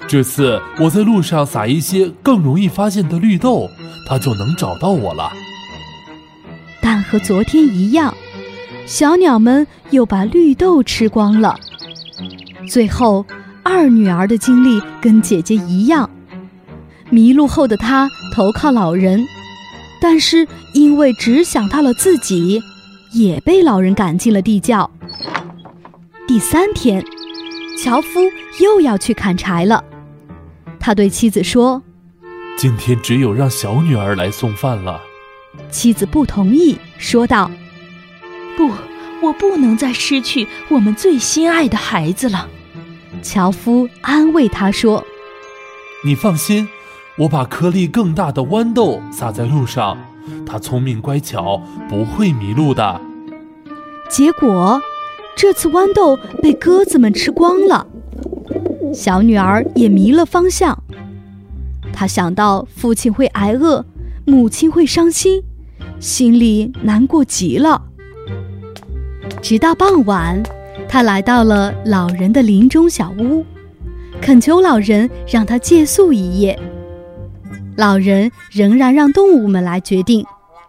这次我在路上撒一些更容易发现的绿豆，它就能找到我了。 但和昨天一样，小鸟们又把绿豆吃光了。最后，二女儿的经历跟姐姐一样，迷路后的她投靠老人，但是因为只想到了自己，也被老人赶进了地窖。第3天，樵夫又要去砍柴了。他对妻子说： 今天只有让小女儿来送饭了。 妻子不同意，说道： 不，我不能再失去我们最心爱的孩子了。 樵夫安慰他说： 你放心，我把颗粒更大的豌豆撒在路上，它聪明乖巧，不会迷路的。 结果这次豌豆被鸽子们吃光了，小女儿也迷了方向。她想到父亲会挨饿，母亲会伤心，心里难过极了。直到傍晚，她来到了老人的林中小屋，恳求老人让她借宿一夜。老人仍然让动物们来决定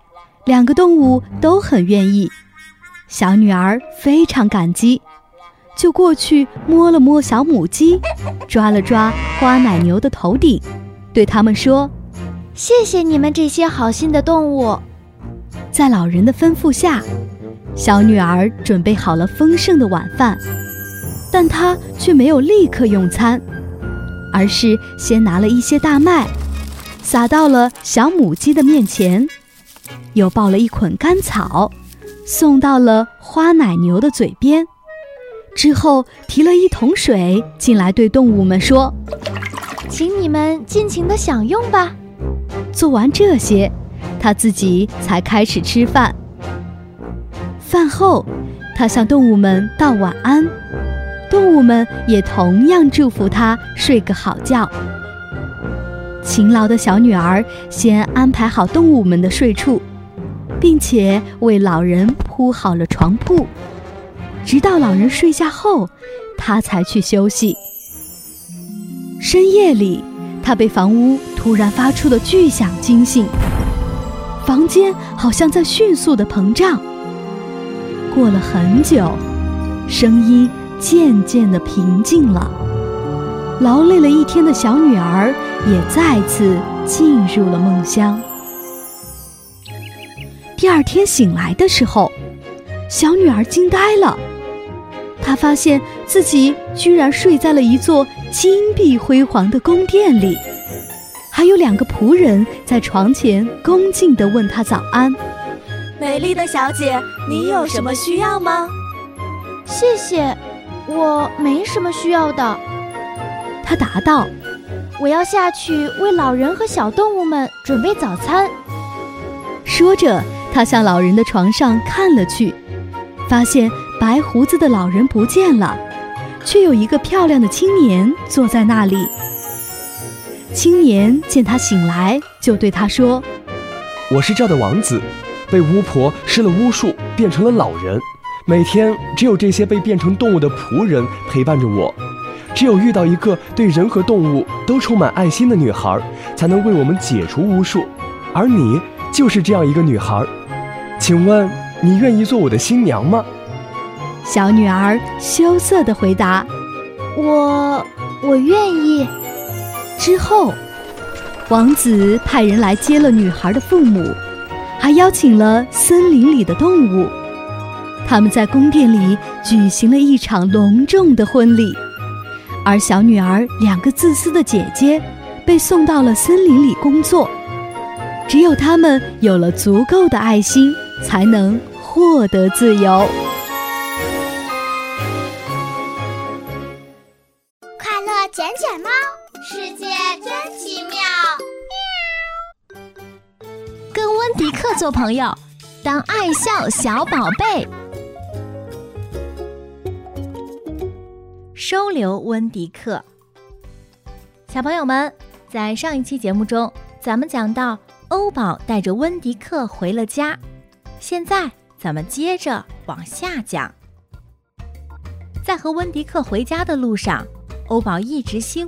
，2个动物都很愿意。小女儿非常感激，就过去摸了摸小母鸡，抓了抓花奶牛的头顶，对他们说： 谢谢你们这些好心的动物。 在老人的吩咐下，小女儿准备好了丰盛的晚饭，但她却没有立刻用餐，而是先拿了一些大麦，撒到了小母鸡的面前，又抱了一捆干草，送到了花奶牛的嘴边，之后提了一桶水进来，对动物们说： 请你们尽情地享用吧。 做完这些，他自己才开始吃饭。饭后，他向动物们道晚安，动物们也同样祝福他睡个好觉。勤劳的小女儿先安排好动物们的睡处，并且为老人铺好了床铺，直到老人睡下后，她才去休息。深夜里，她被房屋突然发出的巨响惊醒，房间好像在迅速地膨胀。过了很久，声音渐渐地平静了。劳累了一天的小女儿也再次进入了梦乡。第2天醒来的时候，小女儿惊呆了，她发现自己居然睡在了一座金碧辉煌的宫殿里，还有2个仆人在床前恭敬地问她早安。 美丽的小姐，你有什么需要吗？ 谢谢，我没什么需要的。 她答道： 我要下去为老人和小动物们准备早餐。 说着，她向老人的床上看了去，发现白胡子的老人不见了，却有一个漂亮的青年坐在那里。青年见她醒来，就对她说： 我是这的王子，被巫婆施了巫术，变成了老人。每天只有这些被变成动物的仆人陪伴着我，只有遇到一个对人和动物都充满爱心的女孩，才能为我们解除巫术。而你就是这样一个女孩，请问你愿意做我的新娘吗？ 小女儿羞涩地回答： 我愿意。 之后，王子派人来接了女孩的父母，还邀请了森林里的动物。他们在宫殿里举行了一场隆重的婚礼，而小女儿2个自私的姐姐被送到了森林里工作。只有她们有了足够的爱心，才能获得自由。 快乐卷卷猫，世界真奇妙。 跟温迪克做朋友，当爱笑小宝贝。收留温迪克。小朋友们，在上一期节目中，咱们讲到欧宝带着温迪克回了家，现在咱们接着往下讲。在和温迪克回家的路上，欧宝一直兴